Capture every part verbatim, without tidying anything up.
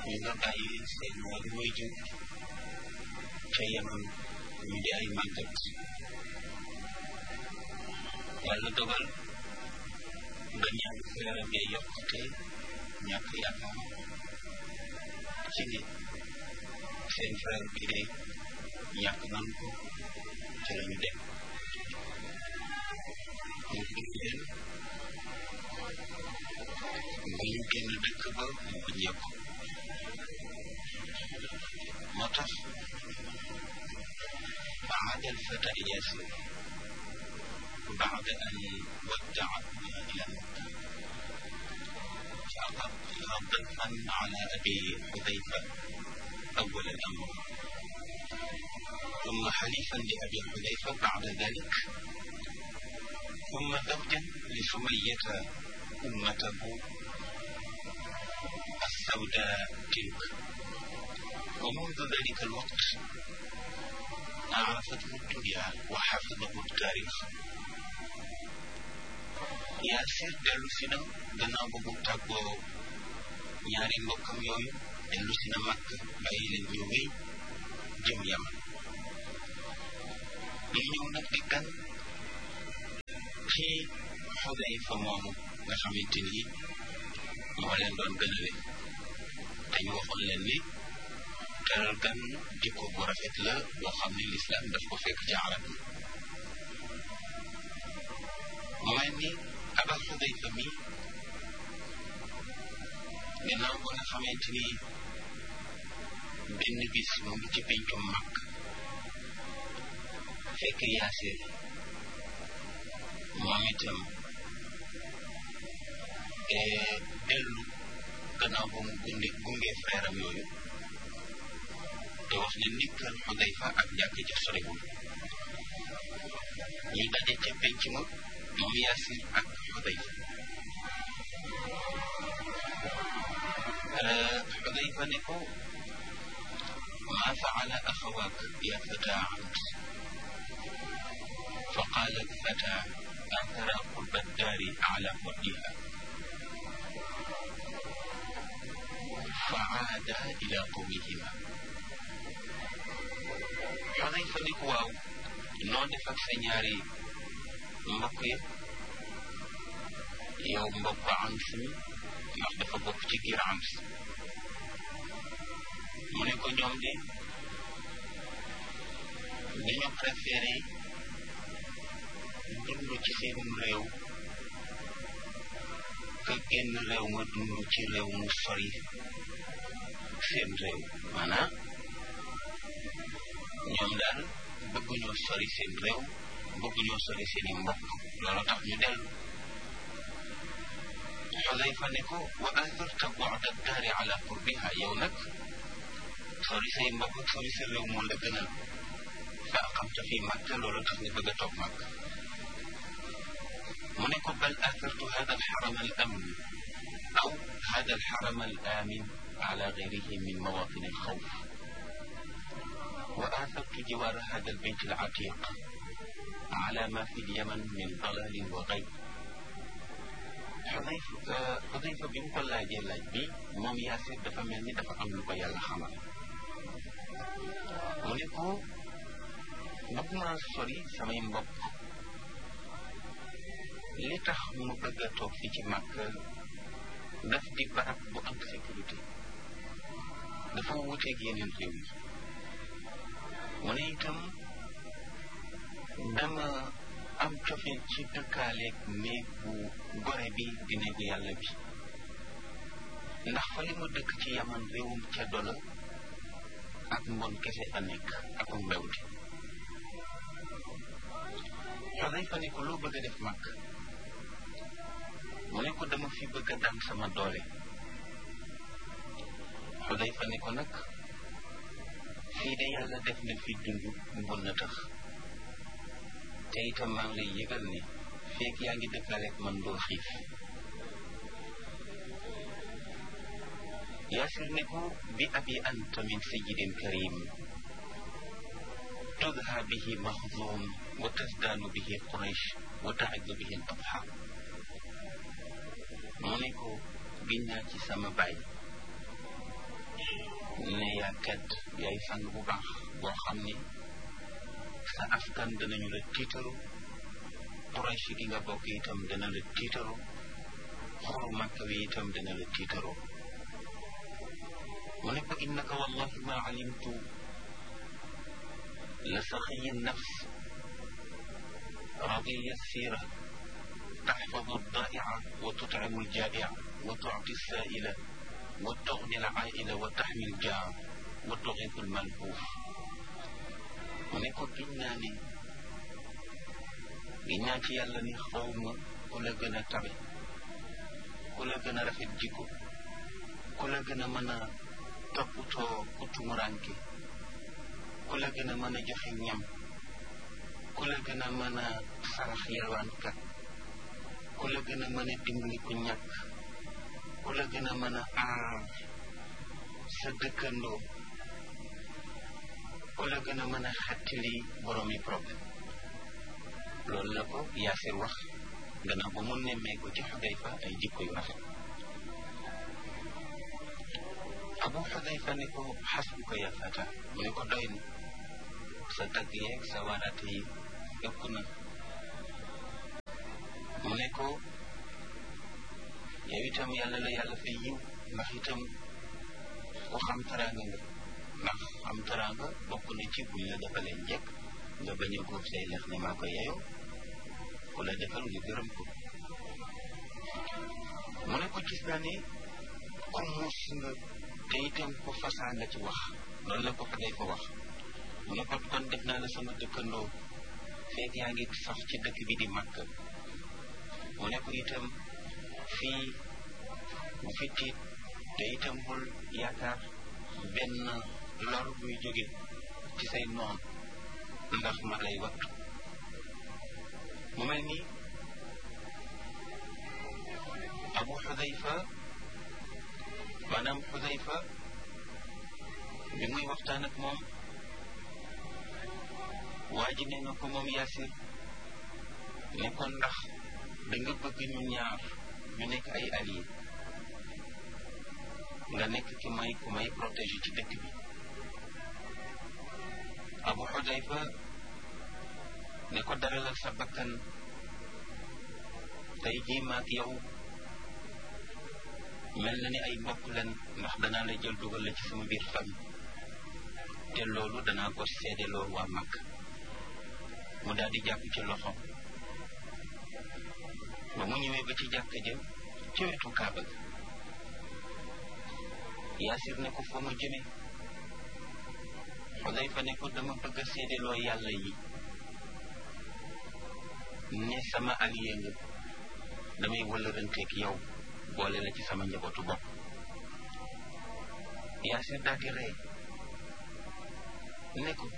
ñu nga bàyyi seen wàllu waajur ca Yaman ñu di ay màggat yàlla dogal ba ñaari frère bi yokkute ñàkk yaakaar ci ne seen frère bi de ñàkk nan ko ci lañu dem ñu gis leen ba ñu génn dëkk ba mu wàññeeku moo tax بعد الفتى ياسر بعد أن ودع إلى مكة فأقر ضيفا على أبي حذيفة أول الأمر ثم حليفا لأبي حذيفة بعد ذلك ثم زوجا لسمية أمته السوداء تلك ومنذ ذلك الوقت عرفته الدنيا وحفظه التاريخ Yaasir dellu si na gannaaw ba mu tàggoo ñaari mbokkam yooyu dellu si na Makk bàyyi leen ñu wéy jëm Yaman ñu ñëw nag di gan ci Xudayfa moomu nga xamante ni moo leen doon gënale dañu waxoon leen ni teral gan jikko bu rafet la boo xam ne lislaam daf ko fekk ci arab yi mu mel ni Aba Xudayfa mi gannaaw ba nga xamante ni benn bis mu ngi ci pencum Makk fekk Yaasir moom itam dellu gannaaw ba mu gunge gunge frère am yooyu te wax ne ni kër Xudayfa ak jàkk ja sorewul ñu daje ca penc ma moom Yaasir ak Xudayfa Xudayfa ne ko maa faala axawaak ya fata Amr fa qaala alfata athara qurba daari ala wadiha fa aada ila qawmihima Xudayfa ne ko waaw noo def ak sa ñaari mbokk yëpp yow mbokk Ams mi ndax dafa bokk ci giir Ams mu ne ko ñoom de dañoo préféré dund ci seenum réew ka génn réew ma dund ci réew mu sori seen réew maanaam ñoom daal bëgguñoo sori seen réew bëgguñoo sori seeni mbokk loolu tax ñu dellu Xudayfa ne ko wa atharta bu'da daari ala qurbiha yow nag sori say mbokk ak sori sa réew moo la gënal fa aqamta fi Makka loolu tax nga bëgg a toog Makka mu ne ko bal athartu hada alxaram al amin aw hada alxaram al amin ala gayrihi min mawatin alxawf wa athartu jiwaar hada albayt alatiq ala ma fi lyaman min dalalin wa gayb Xudayfa Xudayfa bi mu ko laajee laaj bi moom Yaasir dafa mel ni dafa am lu ko yàlla xamal mu ne ko bëgg naa sori samay mbokk li tax mu bëgg a toog fii ci Makka daf di barab bu am sécurité dafa wuteeg yeneen réew yi mu ne itam dama am cofeel ci dëkkaaleeg néeg bu gore bi di néegu yàlla bi ndax fa li ma dëkk ci Yaman réewum ceddo la ak mbon kese a nekk ak mbewte Xudayfa ne ko loo bëgg a def Makka mu ne ko dama fi bëgg a daan sama doole Xudayfa ne ko nag fii de yàlla def na fi dund bu na tax te itam maa ngi lay yëgal ne feek yaa ngi dëkkaaleeg man doo xiif Yaasir ne ko bi abi anta min sayyidin karim تدهى به مخزوم وتزدان به قريش وتعز به الأضحى mu ne ko giñ naa ci sama baay yaa tedd yaay sang bu baax boo xam ni sa askan danañu la tiitaru Quraysh gi nga bokk itam dana la tiitaru xuru Makka wi itam dana la tiitaru mu ne ko innaka wallahi ma alimtu la saxiyi nafs radiya sira taxfadu daaia wa tutcimu ljaaia wa tucti saaila wa tugni alcaaila wa taxmi ljaa wa tuxifu lmalbuuf mu ne ko giñ naa ni giñ naa ci yàlla ni xaw ma ku la gën a tabe ku la gën a rafet jikko ku la gën a mën a toppatoo ku tumuranke ku la gën a mën a joxe ñam ku la gën a mën a sarax yalwaankat ku la gën a mën a dimbali ku ñàkk ku la gën a mën a aar sa dëkkandoo ku la gën a mën a xettali boroomi problème loolu la ko Yaasir wax gannaaw ba mu nemmee ko ci Xudayfa ay jikko yu rafet Abu Xudayfa ne ko xasbuka ya fata mu ne ko doy na sa tagg yeeg sa waaraate yi ëpp na mu ne ko yow itam yàlla la yàlla fay yiw ndax itam ku xam teraanga nga ndax xam teraanga bokk na ci buñ la defalee njëkk nga bañ a góob say lex ne maa ko yeyoo ku la defal nga gërëm ko mu ne ko gis naa ne ku muus nga te itam ku fasaa nga ci wax loolu la ko fa day fa wax mu ne ko kon def naa la sama dëkkandoo feeg yaa ngi sax ci dëkk bi di Makka mu ne ko itam fii bu fi tiit te itam bul yaakaar benn lor buy jóge ci say noon ndax ma lay wattu mu mel ni Abu Xudayfa maanaam Xudayfa bi muy waxtaan ak moom waa ji nee na ko moom Yaasir ne ko ndax da nga bëgg ñu ñaar ñu nekk ay alliés nga nekk ki may ku may protéger ci dëkk bi Abu Xudayfa ne ko daralal sa bakkan tey jii maak yow mel na ni ay mbokk leen ndax danaa la jël dugal la ci sama biir famille te loolu danaa ko seedeloo waa Makka mu daal di jàpp ci loxo ba mu ñëwee ba ci jàkka ja ci wetu Kaaba ga Yaasir ne ko foo ma jëmee Xudayfa ne ko dama bëgg a seedeloo yàlla yi ne sama allié nga damay wëllëranteeg yow boole la ci sama njabootu bopp Yaasir daal di rey ne ko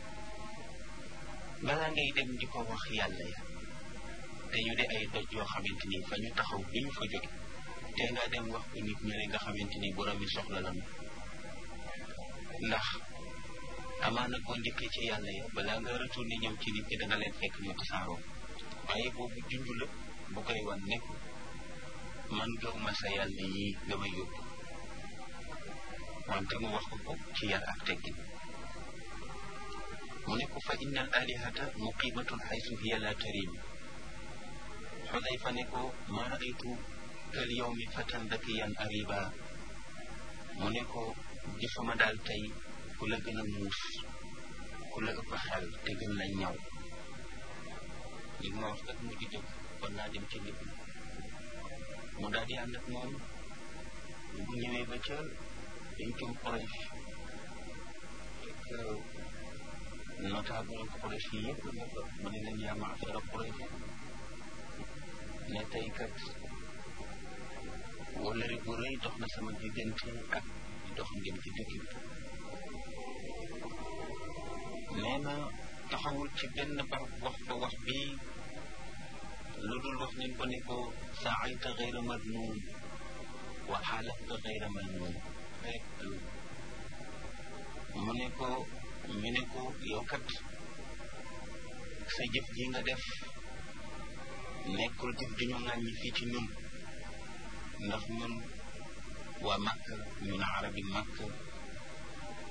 balaa ngay dem di ko wax yàlla ya te ñu de ay doj yoo xamante ni fa ñu taxaw bi ñu fa jóge te nga dem wax ko nit ñi nga xamante ni borom yi soxla la mu ndax amaana boo njëkkee ci yàlla ya balaa nga retourné ñëw ci nit ñi da nga leen fekk ñu tasaaroo waaye boobu junj la bu koy wan nekk man gëw ma sa yàlla yi nga may yóbbu wante mu wax ko ko ci yar ak teggin mu ne ko fa inna al alihata muqimatun xaysu hiya la tarim Xudayfa ne ko ma raaytu kal yawmi fatan dakiyan ariba mu ne ko gisuma daal tey ku la gën a muus ku la ëpp xel te gën la ñaw li ma wax kat mu di dëgg kon naa dem ci nit ñi mu daal di ànd ak moom bu ñëwee ba ca dañtum Quraysh fekk notable Quraysh yi yëpp nga fa mu ne leen yaa ma'shara Quraysh ne tey kat wóllëre bu rëy dox na sama diggante ak dox ngeen ci dëkk bi nee na taxawul ci benn barab wax fa wax bii lu dul wax nañ ko ne ko saayta gayra madnuun wa xaalafta gayra madnuun rek mu ne ko ñu ne ko yow kat sa jëf ji nga def nekkul jëf ji ñu ŋàññi fii ci ñun ndax ñun waa Makka ñun arabi Makka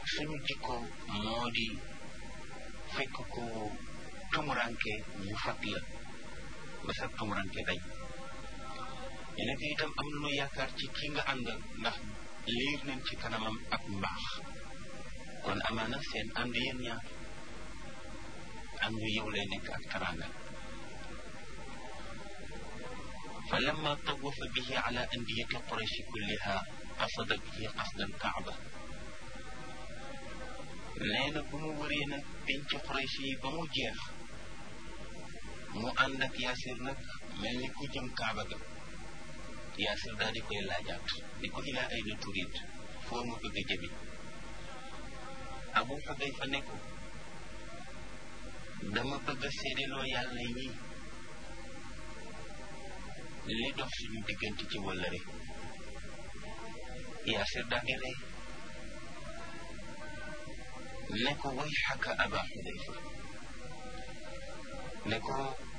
suñu jikko moo di fekk ko tumuranke ñu fat la ba sa tumuranke dañ ñu nekk itam am nañu yaakaar ci kii nga àndal ndax liir nañ ci kanamam ak mbaax kon amaana seen ànd yéen ñaar àndu yow lay nekk ak taranga fa lamma tawafa bihi ala andiyati quraysh kulliha qasada bihi qasda alkaaba nee na bu mu wëree nag penc quraysh yi ba mu jeex mu ànd ak yaasir nag mel ni ku jëm kaaba ga yaasir daal di koy laajaat di ko ilaa ay na turit foo mu bëgg a jëmi Abu Xudayfa ne ko dama bëgg a seedeloo yàlla ñi li dox suñu diggante ci wëllëre yaasir daal di rey ne ko way xaka Aba Xudayfa ne ko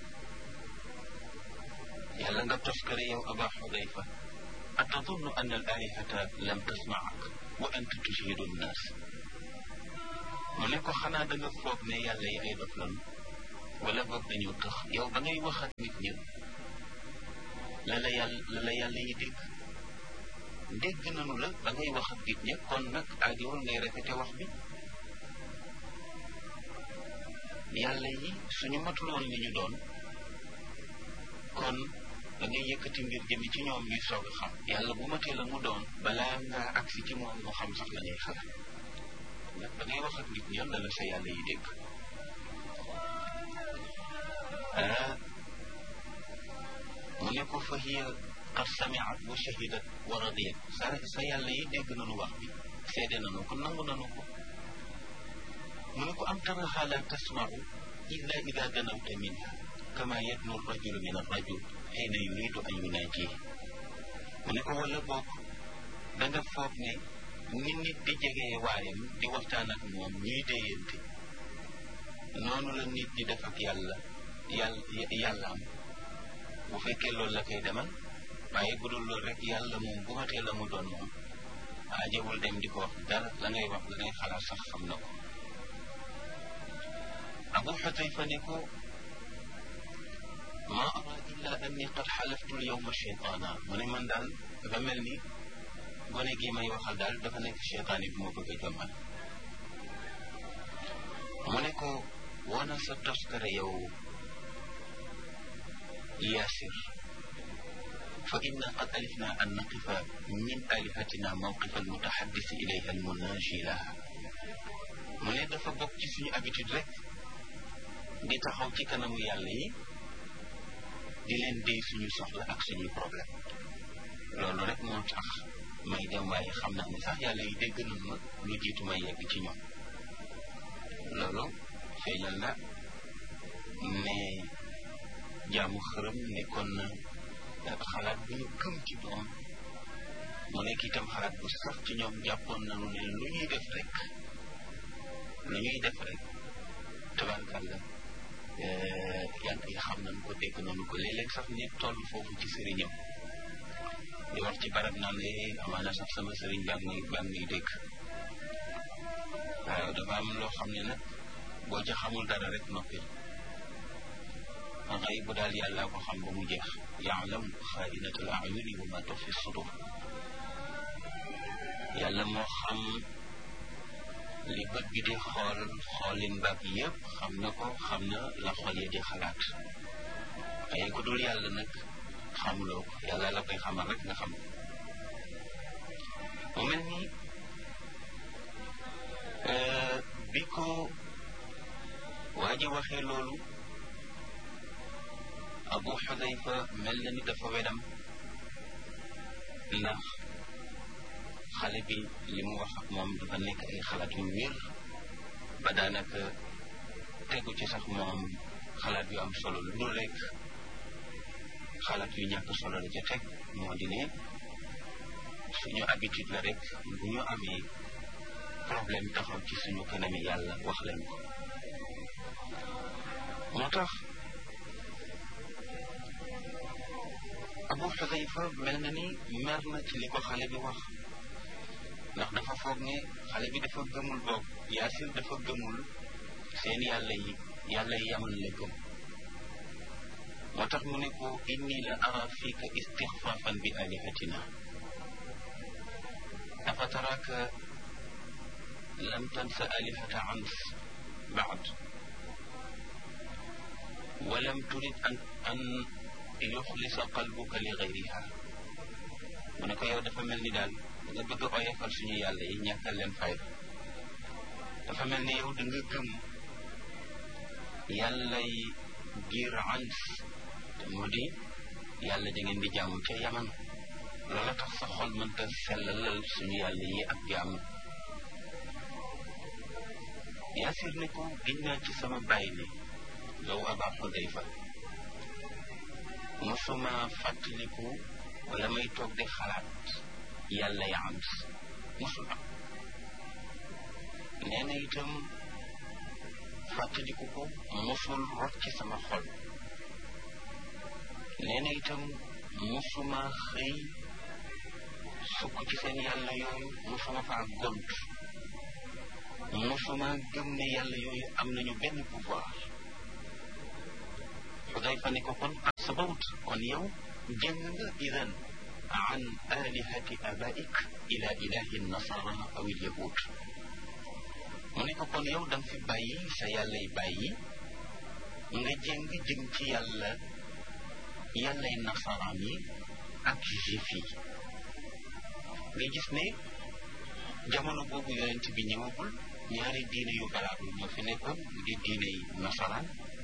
yàlla nga toskare yow Aba Xudayfa atadunnu anna al alihata lam tasmaak wa anta tushhidu nnaas mu ne ko xanaa da nga foog ne yàlla yi ay dof lan wala boog dañoo tax yow ba ngay wax ak nit ñi la la yàlla la la yàlla yi dégg dégg nanu la ba ngay wax ak nit ñi kon nag aajowul ngay répété wax bi yàlla yi suñu matul woon li ñu doon kon da ngay yëkkati mbir jëmi ci ñoom ñuy soog a xam yàlla bu matee la mu doon balaa ngaa agsi ci moom mu xam sax la ñuy xalaat nag da ngay wax ak nit ñi la la sa yàlla yi dégg ah mu ne ko fa hiya qad samiat wa shahidat wa radiyat sa sa yàlla yi dégg nañu wax bi seede nañu ko nangu nañu ko mu ne ko am taraha la tasmau illa ida danawta minha kama yadnu rajulu min arrajul xiina yuridu an yunaaji mu ne ko wala boog da nga foog ne nit nit di jegee waayam di waxtaan ak moom ñuy déyante noonu la nit di def ak yàlla yàlla yàllaam bu fekkee loolu la koy demal waaye bu dul loolu rek yàlla moom bu matee la mu doon moom aajewul dem di ko wax dara la ngay wax la ngay xalaat sax xam na ko Abu Xudayfa ne ko ma ara illa anni qad xalaftu l yowma cheytaana mu ne man daal dafa mel ni gone gi may waxal daal dafa nekk cheytaan yi bu ma bëgg a jommal mu ne ko wana sa toskare yow yaasir fa inna qad alifna an naqifa min alihatina mawqifa almutaxaddisi ilayha almunaaji laha mu ne dafa bokk ci suñu habitude rek di taxaw ci kanamu yàlla yi di leen déy suñu soxla ak suñuy problème loolu rek moo tax may dem waaye xam naa ne sax yàlla yi dégg nañ ma lu jiitu may yegg ci ñoom loolu feeñal na ne jaamu xërëm nekkoon na xalaat bu ñu gëm ci doom mu nekk itam xalaat bu sax ci ñoom jàppoon nañu ne lu ñuy def rek lu ñuy def rek tabarkàlla yàlla yi xam nañu ko dégg nañu ko léeg-léeg sax nit toll foofu ci sëriñam di wax ci barab naan ne amaana sax sama sëriñ baa ngi baa ngi dégg waaw dafa am loo xam ne nag boo ca xamul dara rek noppi xëy bu daal yàlla ko xam ba mu jeex ya'lamu xaa'inatal a'yuni wa ma tuxfi sudur yàlla moo xam li bët bi di xool xoolin baag yëpp xam na ko xam na la xol yi di xalaat waaye ku dul yàlla nag xamuloo ko yàlla la koy xamal rek nga xam mu mel ni bi ko waa ji waxee loolu Abu Xudayfa mel na ni dafa wedam ndax xale bi li mu wax ak moom dafa nekk ay xalaat yu wér ba daanaka tegu ci sax moom xalaat yu am solo lu dul rek xalaat yu ñàkk solo la ca teg moo di ne suñu habitude la rek bu ñu amee problème taxaw ci suñu kanami yàlla wax leen ko moo tax Abu Xudayfa mel na ni mer na ci li ko xale bi wax ndax dafa foog ne xale bi dafa gëmul boog Yaasir dafa gëmul seen yàlla yi yàlla yi yaman la gëm moo tax mu ne ko inni la ara fiika istixfaafan bi alihatina afa taraka lam tansa alihata ans baad walam turid an an yuxlisa qalbuka li gayriha mu ne ko yow dafa mel ni daal nga bëgg a oyofal suñu yàlla yi ñàkkal leen fayda dafa mel ni yow da nga gëm yàlla yi giir ans te moo di yàlla da ngeen di jaamu ca yaman loola tax sa xol mënta sellalal suñu yàlla yi ak jaamu Yaasir ne ko giñ naa ci sama baay ne yow Aba Xudayfa mosuma fàttaliku wala may toog di xalaat yàlla ya am mosul am nee na itam fàttaliku ko mosul rot ci sama xol nee na itam mosuma xëy sukk ci seen yàlla yooyu mosuma faa gont mosuma gëm ne yàlla yooyu am nañu benn pouvoir Xudayfa ne ko kon sabawt kon yow jëng nga idan an alihati abaik ila ilahi nasara aw il yahud mu ne ko kon yow danga fi bàyyi sa yàllay bàyyi nga jëng jëm ci yàlla yàllay nasaraan yi ak juif yi nga gis ne jamono boobu yonent bi ñëwagul ñaari diine yu valable ñoo fi nekkoon mu di diine yi nasaraan